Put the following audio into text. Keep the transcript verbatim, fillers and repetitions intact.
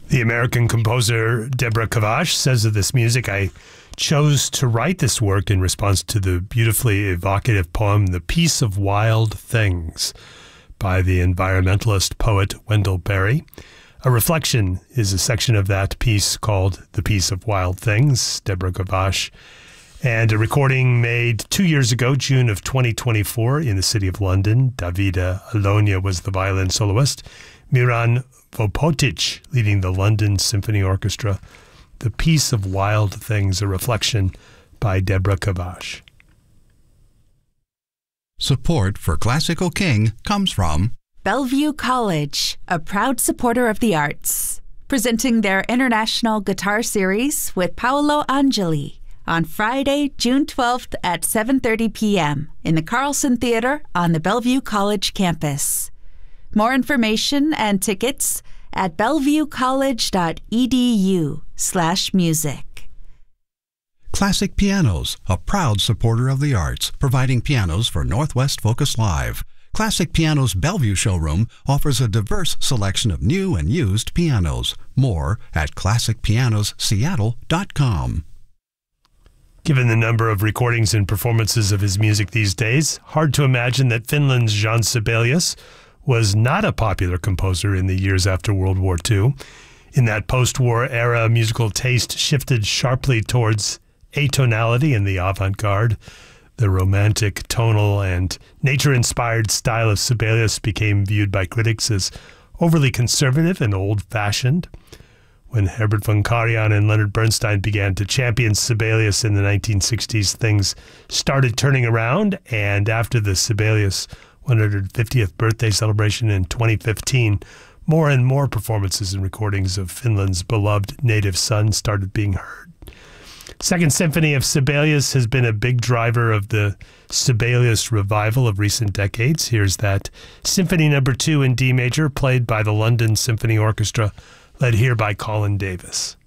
The American composer Deborah Kavash says of this music, "I chose to write this work in response to the beautifully evocative poem The Peace of Wild Things by the environmentalist poet Wendell Berry. A reflection is a section of that piece called The Peace of Wild Things," Deborah Kavash, and a recording made two years ago, June of twenty twenty-four, in the city of London. Davida Alonia was the violin soloist. Miran Vopotic leading the London Symphony Orchestra. The Peace of Wild Things, a reflection by Deborah Kavash. Support for Classical King comes from Bellevue College, a proud supporter of the arts, presenting their International Guitar Series with Paolo Angeli on Friday, June twelfth at seven thirty p m in the Carlson Theater on the Bellevue College campus. More information and tickets at bellevuecollege.edu slash music. Classic Pianos, a proud supporter of the arts, providing pianos for Northwest Focus Live. Classic Pianos Bellevue showroom offers a diverse selection of new and used pianos. More at classic pianos seattle dot com. Given the number of recordings and performances of his music these days, hard to imagine that Finland's Jean Sibelius was not a popular composer in the years after World War Two. In that post-war era, musical taste shifted sharply towards atonality and the avant-garde. The romantic, tonal, and nature-inspired style of Sibelius became viewed by critics as overly conservative and old-fashioned. When Herbert von Karajan and Leonard Bernstein began to champion Sibelius in the nineteen sixties, things started turning around, and after the Sibelius one hundred fiftieth birthday celebration in twenty fifteen, more and more performances and recordings of Finland's beloved native son started being heard. Second Symphony of Sibelius has been a big driver of the Sibelius revival of recent decades. Here's that Symphony Number Two in D major, played by the London Symphony Orchestra, led here by Colin Davis.